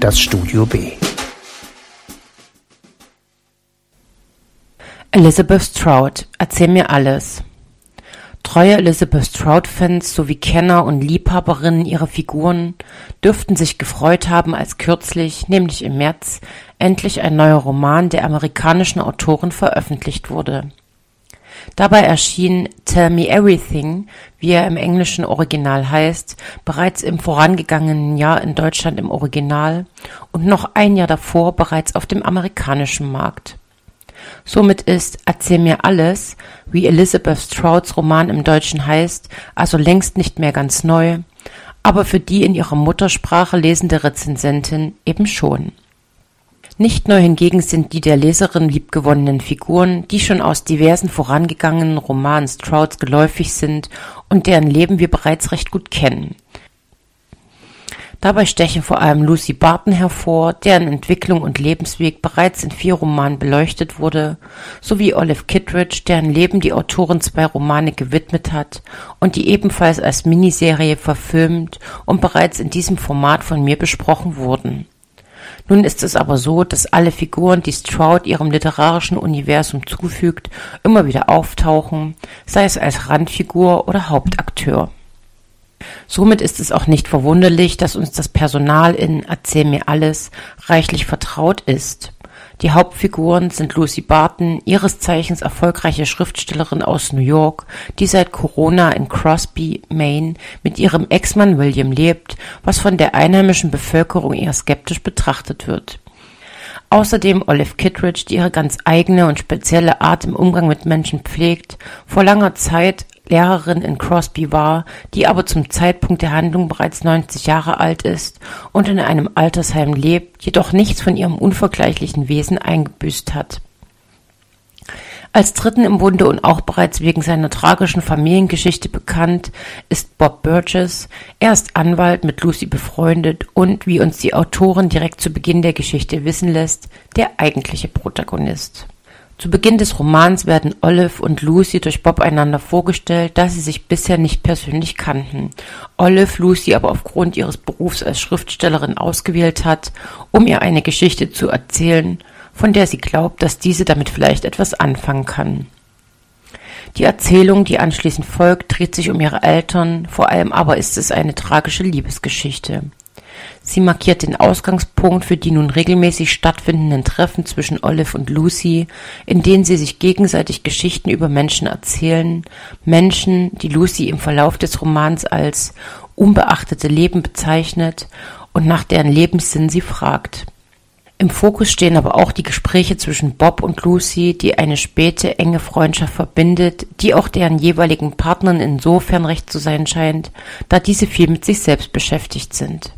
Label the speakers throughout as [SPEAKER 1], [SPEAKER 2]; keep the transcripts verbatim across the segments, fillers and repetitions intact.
[SPEAKER 1] das Studio B.
[SPEAKER 2] Elizabeth Strout, erzähl mir alles. Treue Elizabeth Strout-Fans sowie Kenner und Liebhaberinnen ihrer Figuren dürften sich gefreut haben, als kürzlich, nämlich im März, endlich ein neuer Roman der amerikanischen Autorin veröffentlicht wurde. Dabei erschien Tell Me Everything, wie er im englischen Original heißt, bereits im vorangegangenen Jahr in Deutschland im Original und noch ein Jahr davor bereits auf dem amerikanischen Markt. Somit ist Erzähl mir alles, wie Elizabeth Strouts Roman im Deutschen heißt, also längst nicht mehr ganz neu, aber für die in ihrer Muttersprache lesende Rezensentin eben schon. Nicht neu hingegen sind die der Leserin liebgewonnenen Figuren, die schon aus diversen vorangegangenen Romanen Strouts geläufig sind und deren Leben wir bereits recht gut kennen. Dabei stechen vor allem Lucy Barton hervor, deren Entwicklung und Lebensweg bereits in vier Romanen beleuchtet wurde, sowie Olive Kitteridge, deren Leben die Autorin zwei Romane gewidmet hat und die ebenfalls als Miniserie verfilmt und bereits in diesem Format von mir besprochen wurden. Nun ist es aber so, dass alle Figuren, die Strout ihrem literarischen Universum zufügt, immer wieder auftauchen, sei es als Randfigur oder Hauptakteur. Somit ist es auch nicht verwunderlich, dass uns das Personal in Erzähl mir alles reichlich vertraut ist. Die Hauptfiguren sind Lucy Barton, ihres Zeichens erfolgreiche Schriftstellerin aus New York, die seit Corona in Crosby, Maine, mit ihrem Ex-Mann William lebt, was von der einheimischen Bevölkerung eher skeptisch betrachtet wird. Außerdem Olive Kitteridge, die ihre ganz eigene und spezielle Art im Umgang mit Menschen pflegt, vor langer Zeit Lehrerin in Crosby war, die aber zum Zeitpunkt der Handlung bereits neunzig Jahre alt ist und in einem Altersheim lebt, jedoch nichts von ihrem unvergleichlichen Wesen eingebüßt hat. Als Dritten im Bunde und auch bereits wegen seiner tragischen Familiengeschichte bekannt ist Bob Burgess. Er ist Anwalt, mit Lucy befreundet und, wie uns die Autorin direkt zu Beginn der Geschichte wissen lässt, der eigentliche Protagonist. Zu Beginn des Romans werden Olive und Lucy durch Bob einander vorgestellt, da sie sich bisher nicht persönlich kannten. Olive Lucy aber aufgrund ihres Berufs als Schriftstellerin ausgewählt hat, um ihr eine Geschichte zu erzählen, von der sie glaubt, dass diese damit vielleicht etwas anfangen kann. Die Erzählung, die anschließend folgt, dreht sich um ihre Eltern, vor allem aber ist es eine tragische Liebesgeschichte. Sie markiert den Ausgangspunkt für die nun regelmäßig stattfindenden Treffen zwischen Olive und Lucy, in denen sie sich gegenseitig Geschichten über Menschen erzählen, Menschen, die Lucy im Verlauf des Romans als unbeachtete Leben bezeichnet und nach deren Lebenssinn sie fragt. Im Fokus stehen aber auch die Gespräche zwischen Bob und Lucy, die eine späte, enge Freundschaft verbindet, die auch deren jeweiligen Partnern insofern recht zu sein scheint, da diese viel mit sich selbst beschäftigt sind.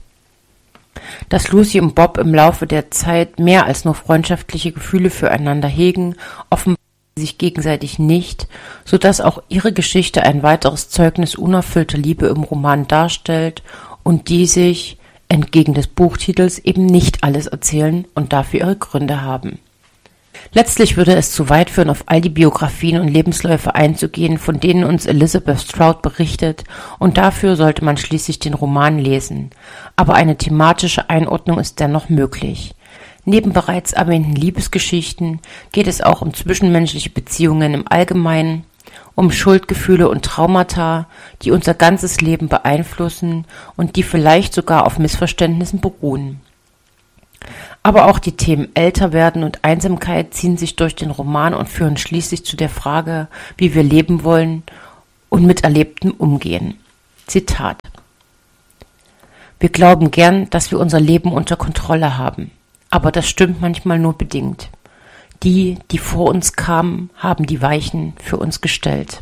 [SPEAKER 2] Dass Lucy und Bob im Laufe der Zeit mehr als nur freundschaftliche Gefühle füreinander hegen, offenbaren sie sich gegenseitig nicht, sodass auch ihre Geschichte ein weiteres Zeugnis unerfüllter Liebe im Roman darstellt und die sich, entgegen des Buchtitels, eben nicht alles erzählen und dafür ihre Gründe haben. Letztlich würde es zu weit führen, auf all die Biografien und Lebensläufe einzugehen, von denen uns Elizabeth Strout berichtet, und dafür sollte man schließlich den Roman lesen. Aber eine thematische Einordnung ist dennoch möglich. Neben bereits erwähnten Liebesgeschichten geht es auch um zwischenmenschliche Beziehungen im Allgemeinen, um Schuldgefühle und Traumata, die unser ganzes Leben beeinflussen und die vielleicht sogar auf Missverständnissen beruhen. Aber auch die Themen Älterwerden und Einsamkeit ziehen sich durch den Roman und führen schließlich zu der Frage, wie wir leben wollen und mit Erlebtem umgehen. Zitat: Wir glauben gern, dass wir unser Leben unter Kontrolle haben, aber das stimmt manchmal nur bedingt. Die, die vor uns kamen, haben die Weichen für uns gestellt.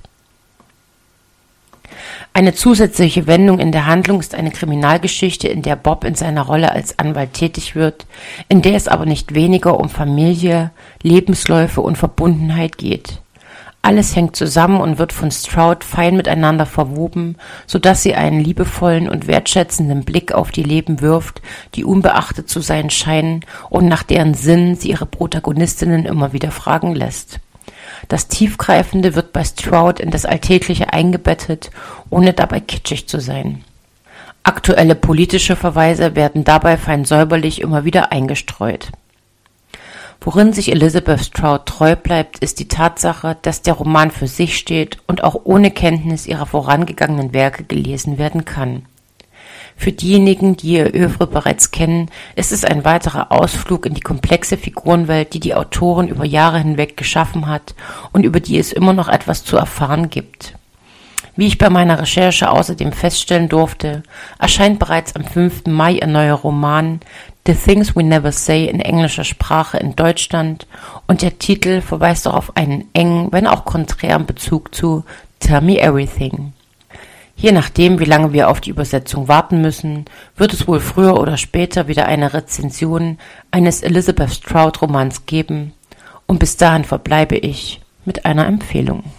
[SPEAKER 2] Eine zusätzliche Wendung in der Handlung ist eine Kriminalgeschichte, in der Bob in seiner Rolle als Anwalt tätig wird, in der es aber nicht weniger um Familie, Lebensläufe und Verbundenheit geht. Alles hängt zusammen und wird von Strout fein miteinander verwoben, sodass sie einen liebevollen und wertschätzenden Blick auf die Leben wirft, die unbeachtet zu sein scheinen und nach deren Sinn sie ihre Protagonistinnen immer wieder fragen lässt. Das Tiefgreifende wird bei Strout in das Alltägliche eingebettet, ohne dabei kitschig zu sein. Aktuelle politische Verweise werden dabei fein säuberlich immer wieder eingestreut. Worin sich Elizabeth Strout treu bleibt, ist die Tatsache, dass der Roman für sich steht und auch ohne Kenntnis ihrer vorangegangenen Werke gelesen werden kann. Für diejenigen, die ihr Œuvre bereits kennen, ist es ein weiterer Ausflug in die komplexe Figurenwelt, die die Autorin über Jahre hinweg geschaffen hat und über die es immer noch etwas zu erfahren gibt. Wie ich bei meiner Recherche außerdem feststellen durfte, erscheint bereits am fünften Mai ihr neuer Roman The Things We Never Say in englischer Sprache in Deutschland und der Titel verweist auch auf einen engen, wenn auch konträren Bezug zu Tell Me Everything. Je nachdem, wie lange wir auf die Übersetzung warten müssen, wird es wohl früher oder später wieder eine Rezension eines Elizabeth Strout Romans geben und bis dahin verbleibe ich mit einer Empfehlung.